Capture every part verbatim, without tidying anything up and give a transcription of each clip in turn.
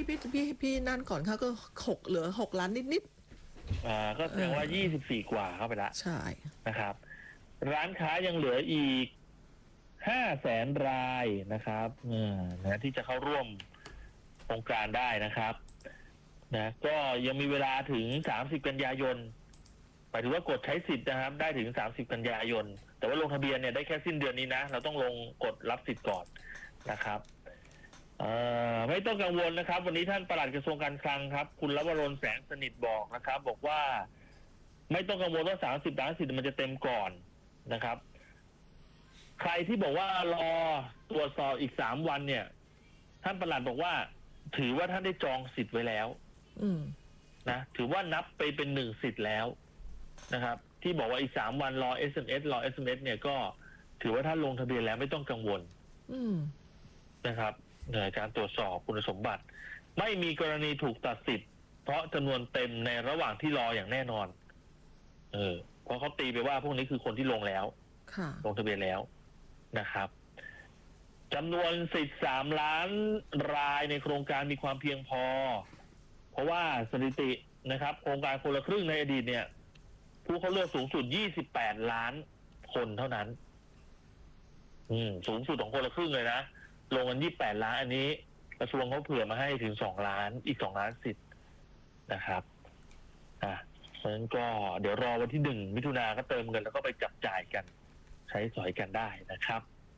พี่พี่พี่นั่นก่อนเขาก็หกเหลือหกล้านนิดๆอ่าก็แสดงว่ายี่สิบสี่กว่าเข้าไปละใช่นะครับร้านค้ายังเหลืออีกห้าแสนรายนะครับเออนะที่จะเข้าร่วมโครงการได้นะครับนะก็ยังมีเวลาถึงสามสิบกันยายนหมายถึงว่ากดใช้สิทธิ์นะครับได้ถึงสามสิบกันยายนแต่ว่าลงทะเบียนเนี่ยได้แค่สิ้นเดือนนี้นะเราต้องลงกดรับสิทธิ์ก่อนนะครับเอ่อไม่ต้องกังวลนะครับวันนี้ท่านปลัดกระทรวงการคลังครับคุณลวรนแสงสนิทบอกนะครับบอกว่าไม่ต้องกังวลว่าสามสิบล้านสิทธิ์มันจะเต็มก่อนนะครับใครที่บอกว่ารอตรวจสอบอีกสามวันเนี่ยท่านปลัดบอกว่าถือว่าท่านได้จองสิทธิ์ไว้แล้วอืมนะถือว่านับไปเป็นหนึ่งสิทธิ์แล้วนะครับที่บอกว่าอีกสามวันรอ เอส เอ็ม เอส รอ เอส เอ็ม เอส เนี่ยก็ถือว่าท่านลงทะเบียนแล้วไม่ต้องกังวลอืมนะครับในการตรวจสอบคุณสมบัติไม่มีกรณีถูกตัดสิทธิ์เพราะจำนวนเต็มในระหว่างที่รออย่างแน่นอนเออเพราะเขาตีไปว่าพวกนี้คือคนที่ลงแล้วลงทะเบียนแล้วนะครับจำนวนสิทธิ์สามล้านรายในโครงการมีความเพียงพอเพราะว่าสถิตินะครับโครงการคนละครึ่งในอดีตเนี่ยผู้เขาเลือกสูงสุดยี่สิบแปดล้านคนเท่านั้นอืมสูงสุดของคนละครึ่งเลยนะลงกันยี่สิบแปดล้านอันนี้กระทรวงเขาเผื่อมาให้ถึงสองล้านอีกสองล้านสิทธิ์นะครับอ่ะเพราะฉะนั้นก็เดี๋ยวรอวันที่หนึ่งมิถุนาก็เติมเงินแล้วก็ไปจับจ่ายกันใช้สอยกันได้นะครับ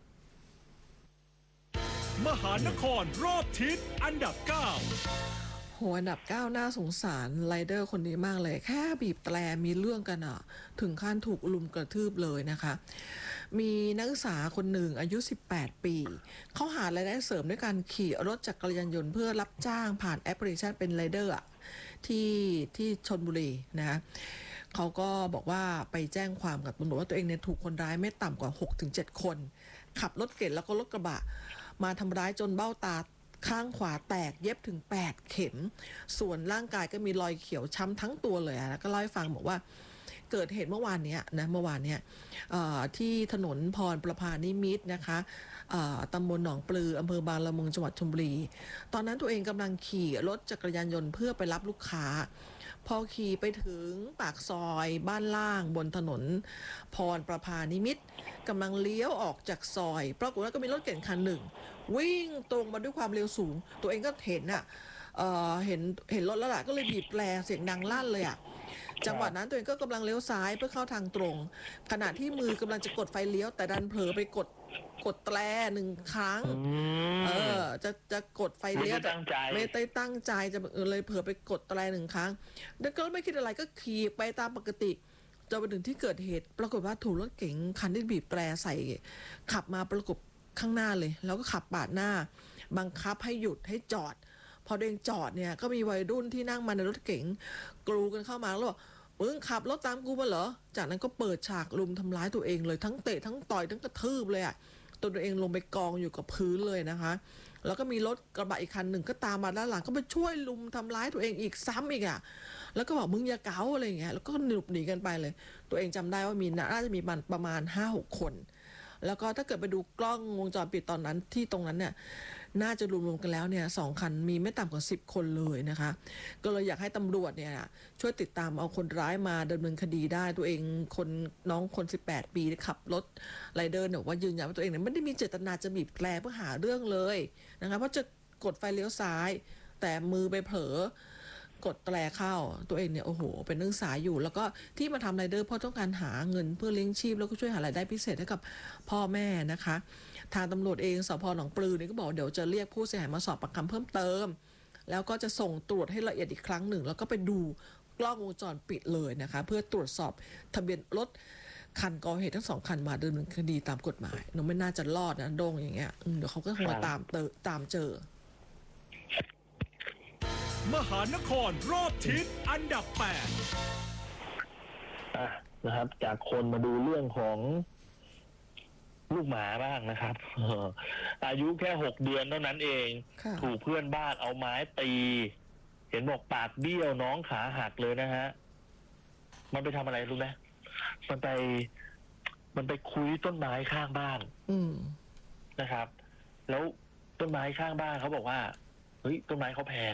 มหานครรอบทิศอันดับเก้าหัวอันดับเก้าน่าสงสารไรเดอร์คนนี้มากเลยแค่บีบแตรมีเรื่องกันอ่ะถึงขั้นถูกลุมกระทืบเลยนะคะมีนักศึกษาคนหนึ่งอายุสิบแปดปีเขาหารายได้เสริมด้วยการขี่รถจักรยานยนต์เพื่อรับจ้างผ่านแอปพลิเคชันเป็นไรเดอร์ที่ที่ชลบุรีนะคะเขาก็บอกว่าไปแจ้งความกับตำรวจว่าตัวเองเนี่ยถูกคนร้ายไม่ต่ำกว่า หกถึงเจ็ด คนขับรถเก๋งแล้วก็รถกระบะมาทำร้ายจนเบ้าตาข้างขวาแตกเย็บถึงแปดเข็มส่วนร่างกายก็มีรอยเขียวช้ำทั้งตัวเลยนะก็เล่าให้ฟังบอกว่าเกิดเหตุเมื่อวานนี้นะเมื่อวานเนี้ยที่ถนนพรประภานิมิตรนะคะตำบลหนองปลืออำเภอบางละมุงจังหวัดชลบุรีตอนนั้นตัวเองกำลังขี่รถจักรยานยนต์เพื่อไปรับลูกค้าพอขี่ไปถึงปากซอยบ้านล่างบนถนนพรประภานิมิตรกำลังเลี้ยวออกจากซอยปรากฏว่าก็มีรถเก๋งคันหนึ่งวิ่งตรงมาด้วยความเร็วสูงตัวเองก็เห็นอ่ะเอ่อเห็นเห็นรถแล้วล่ะก็เลยบีบแตรเสียงดังลั่นเลยอ่ะจังหวะนั้นตัวเองก็กำลังเลี้ยวซ้ายเพื่อเข้าทางตรงขณะที่มือกำลังจะกดไฟเลี้ยวแต่ดันเผลอไปกดกดแตรหนึ่งครั้งเออจะจะกดไฟเลี้ยวแต่ไม่ได้ตั้งใจจะเลยเผลอไปกดแตรหนึ่งครั้งแล้วก็ไม่คิดอะไรก็ขี่ไปตามปกติจนไปถึงที่เกิดเหตุปรากฏว่าถูกรถเก๋งคันที่บีบแตรใส่ขับมาประกบข้างหน้าเลยแล้วก็ขับปาดหน้าบังคับให้หยุดให้จอดพอเดินจอดเนี่ยก็มีวัยรุ่นที่นั่งมาในรถเก๋งกรูกันเข้ามาแล้วบอกมึงขับรถตามกูมาเหรอจากนั้นก็เปิดฉากลุมทำร้ายตัวเองเลยทั้งเตะทั้งต่อยทั้งกระทืบเลยอ่ะตัวตัวเองลงไปกองอยู่กับพื้นเลยนะคะแล้วก็มีรถกระบะอีกคันหนึ่งก็ตามมาด้านหลังก็ไปช่วยลุมทำร้ายตัวเองอีกซ้ำอีกอ่ะแล้วก็บอกมึงอย่าเก๋าอะไรอย่างเงี้ยแล้วก็หนีหนีกันไปเลยตัวเองจำได้ว่ามีน่าจะมีมันประมาณ ห้าหก คนแล้วก็ถ้าเกิดไปดูกล้องวงจรปิดตอนนั้นที่ตรงนั้นเนี่ยน่าจะรวมๆกันแล้วเนี่ยสองคันมีไม่ต่ำกว่าสิบคนเลยนะคะก็เลยอยากให้ตำรวจเนี่ยช่วยติดตามเอาคนร้ายมาดำเนินคดีได้ตัวเองคนน้องคนสิบแปดปีขับรถไรเดอร์เนี่ยว่ายืนยันว่าตัวเองเนี่ยไม่ได้มีเจตนาจะบีบแตรเพื่อหาเรื่องเลยนะคะเพราะจะกดไฟเลี้ยวซ้ายแต่มือไปเผลอกดแตรเข้าตัวเองเนี่ยโอ้โหเป็นนักศึกษาอยู่แล้วก็ที่มาทำไรเดอร์เพราะต้องการหาเงินเพื่อเลี้ยงชีพแล้วก็ช่วยหารายได้พิเศษให้กับพ่อแม่นะคะทางตำรวจเองสพหนองปลือเนี่ยก็บอกเดี๋ยวจะเรียกผู้เสียหายมาสอบปากคำเพิ่มเติมแล้วก็จะส่งตรวจให้ละเอียดอีกครั้งหนึ่งแล้วก็ไปดูกล้องวงจรปิดเลยนะคะเพื่อตรวจสอบทะเบียนรถคันก่อเหตุทั้งสองคันมาดำเนินคดีตามกฎหมายน้องไม่น่าจะรอดนะโด่งอย่างเงี้ยเดี๋ยวเขาก็คงมาตามเตอตามเจอมหานครรอบทิศอันดับแปดอ่ะนะครับจากคนมาดูเรื่องของลูกหมาบ้างนะครับอายุแค่หกเดือนเท่านั้นเองถูกเพื่อนบ้านเอาไม้ตีเห็นบอกปากเบี้ยวน้องขาหักเลยนะฮะมันไปทำอะไรรู้ไหมมันไปมันไปคุยต้นไม้ข้างบ้านนะครับแล้วต้นไม้ข้างบ้านเขาบอกว่าเฮ้ยต้นไม้เขาแพง